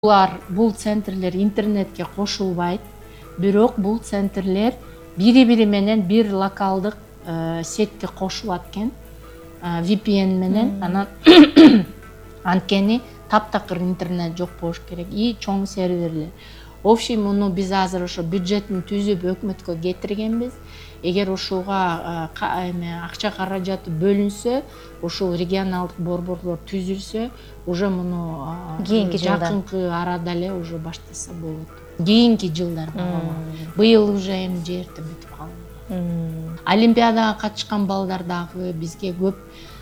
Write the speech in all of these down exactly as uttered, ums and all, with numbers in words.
Булар, бул центрлер интернетке кошулбайт, бирок бул центрлер бири-бири менен бир локалдык сетке кошулат экен, ви пи эн менен. Анан анткени таптакыр интернет жок болуш керек и чоң серверлер. Общий муну биз азыр ошо бюджетин түзүп өкмөткө кетиргенбиз. Эгер ушуга акча каражаты бөлүнсө, ушул регионалдык борборлор түзүлсө, уже муну кийинки жакынкы арада эле уже баштаса болот. Кийинки жылдарда. Быйыл уже эми жер эрте бүтүп калды. Олимпиадага катышкан балдар дагы бизге көп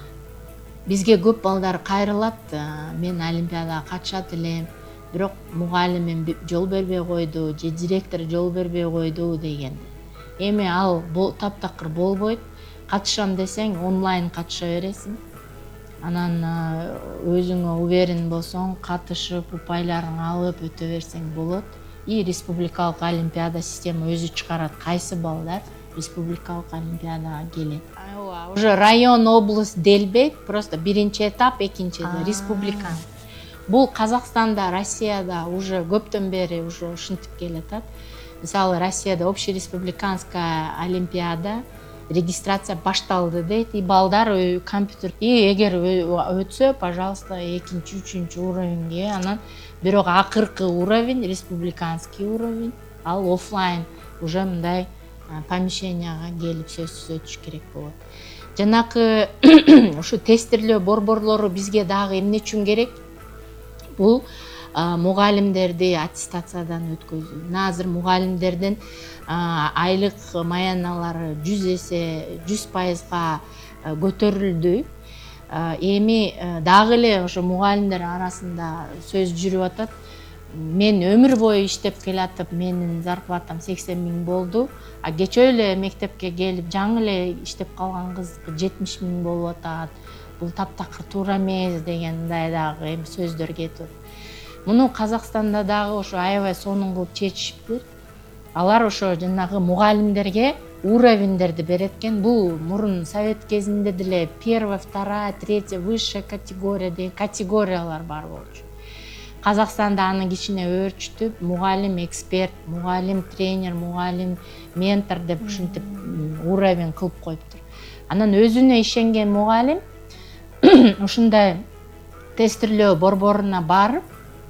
бизге көп балдар кайрылат. Мен олимпиадага катышат элем, бирок мугалимим жол бербей койду, же директор жол бербей койду дегенде. Эми ал таптакыр болбойт. Катышам десең онлайн катыша бересиң. Анан өзүңө уверен болсоң, катышып, упайларың алып өтө берсең болот. И республикалык олимпиада система өзү чыгарат кайсы балдар республикалык олимпиадага келет. Уже район, область делбейт, просто биринчи этап, экинчи республика. Бул Казакстанда, Россияда уже көптөн бери уже ушинтип келатат. Мисалы, Россияда общереспубликанская олимпиада регистрация башталды дейт, и балдар компьютер, и эгер өтсө, пожалуйста, экинчи, үчүнчү уровеньге, анан бирок акыркы уровень, республиканский уровень, ал офлайн уже мындай помещенияга келип сөзсүз өтүш керек болот. Жанакы ушу тестирлөө борборлору бизге дагы эмне үчүн керек? Бул мугалимдерди аттестациядан өткөзүү. Мына азыр мугалимдердин айлык маяналары жүз эсе, жүз пайызга көтөрүлдү. Эми дагы эле ошо мугалимдер арасында сөз жүрүп атат. Мен өмүр бою иштеп келатып, менин зарплатам сексен миң болду. А кечөө эле мектепке келип, жаңы эле иштеп калган кыздыкы жетимиш миң болуп атат. Бул таптакыр туура эмес деген мындай дагы эми сөздөр кетип. Муну Казакстанда дагы ошо аябай сонун кылып чечишиптир. Алар ошо жанагы мугалимдерге уровеньдерди берет экен. Бул мурун совет кезинде деле первая, вторая, третья, высшая категория деген категориялар бар болчу. Казакстанда аны кичине өөрчүтүп, мугалим эксперт, мугалим тренер, мугалим ментор деп ушинтип уровень кылып коюптур. Анан өзүнө ишенген мугалим ушундай тестирлөө борборуна барып,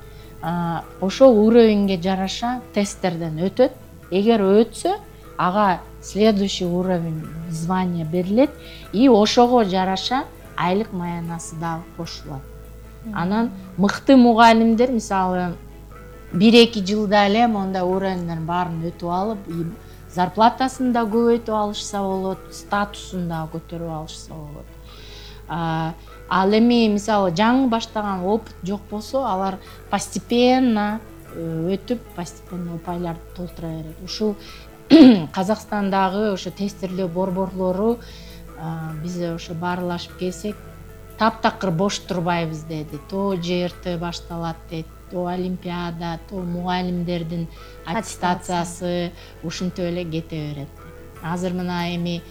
ошол уровеньге жараша тесттерден өтөт. Эгер өтсө, ага следующий уровень звания берилет, и ошого жараша айлык маянасы дагы кошулат. Анан мыкты мугалимдер, мисалы, бир-эки жылда эле мондай уровеньдердин баарын өтүп алып, зарплатасын да көбөйтүп алышса болот, статусун да көтөрүп алышса болот. Ал эми мисалы жаңы баштаган опыт жок болсо, алар постепенно өтүп, постепенно упайларды толтура берет. Ушул Казакстандагы ошо тестирлөө борборлору биз ошо баарлашып келсек, таптакыр бош турбайбыз деди. То жер эрте башталат дейт, то олимпиада, то мугалимдердин аттестациясы ушинтип эле кете берет. Азыр мына эми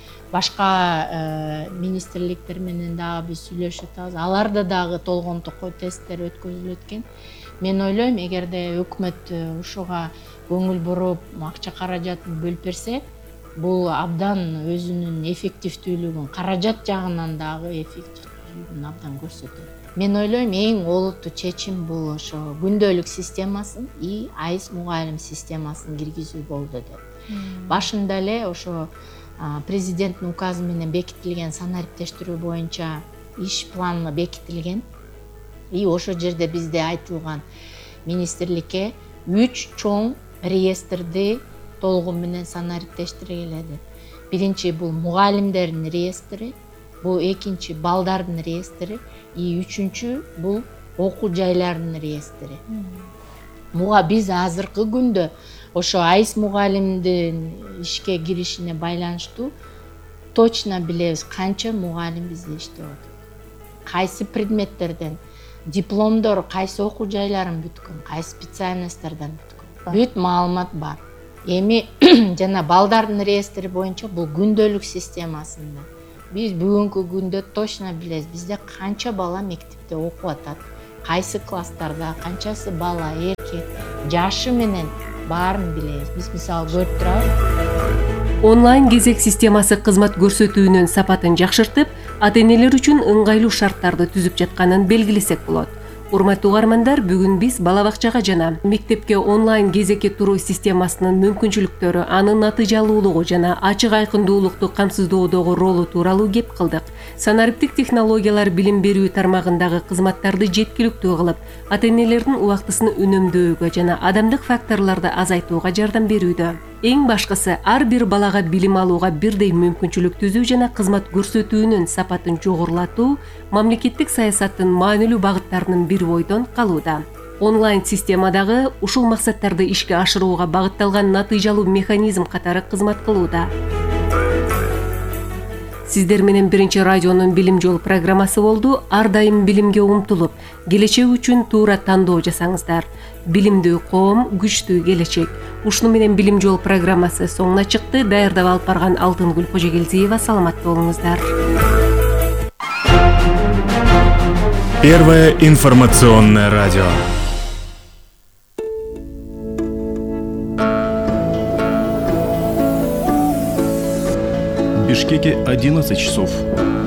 башка министрликтер менен дагы биз сүйлөшүп атабыз. Аларда дагы толгон токой тесттер өткөзүлөт экен. Мен ойлойм, эгерде өкмөт ушуга көңүл буруп, акча каражатын бөлүп берсе, бул абдан өзүнүн эффективдүүлүгүн, каражат жагынан дагы эффективдүүлүгүн абдан көрсөтөт. Мен ойлойм, эң олуттуу чечим бул ошо күндөлүк системасын и айс мугалим системасын киргизүү болду деп. Башында эле ошо президенттин указы менен бекитилген санариптештирүү боюнча иш планы бекитилген. И ошо жерде бизде айтылган министрликке үч чоң реестрди толугу менен санариптештиргиле деп. Биринчи бул мугалимдердин реестри, бул экинчи балдардын реестри, и үчүнчү бул окуу жайлардын реестри. Муга биз азыркы күндө ошо айс мугалимдин ишке киришине байланыштуу точно билебиз канча мугалим бизде иштеп атат. Кайсы предметтерден, дипломдор кайсы окуу жайларын бүткөн, кайсы специальностьтардан бүткөн. Бүт маалымат бар. Эми жана балдардын реестри боюнча бул күндөлүк системасында. Биз бүгүнкү күндө точно билебиз, бизде канча бала мектепте окуп атат, кайсы класстарда канчасы бала, эркек, жашы менен баарын билебиз. Биз мисалы көрүп турабыз. Онлайн кезек системасы кызмат көрсөтүүнүн сапатын жакшыртып, ата-энелер үчүн ыңгайлуу шарттарды түзүп жатканын белгилесек болот. Урматтуу угармандар, бүгүн биз бала бакчага жана мектепке онлайн кезекке туруу системасынын мүмкүнчүлүктөрү, анын натыйжалуулугу жана ачык айкындуулукту камсыздоодогу ролу тууралуу кеп кылдык. Санариптик технологиялар билим берүү тармагындагы кызматтарды жеткиликтүү кылып, ата-энелердин убактысын үнөмдөөгө жана адамдык факторлорду азайтууга жардам берүүдө. Эң башкысы, ар бир балага билим алууга бирдей мүмкүнчүлүк түзүү жана кызмат көрсөтүүнүн сапатын жогорулатуу мамлекеттик саясаттын маанилүү багыттарынын бири бойдон калууда. Онлайн системадагы ушул максаттарды ишке ашырууга багытталган натыйжалуу механизм катары кызмат кылууда. Сиздер менен биринчи радионун билим жол программасы болду. Ар дайым билимге умтулуп, келечек үчүн туура тандоо жасаңыздар. Билимдүү коом, күчтүү келечек. Ушуну менен билим жол программасы соңуна чыкты. Даярдап алып барган Алтынгүл Кожогелдиева. Саламатта болуңуздар. Первое информационное радио. В Бишкеке одиннадцать часов.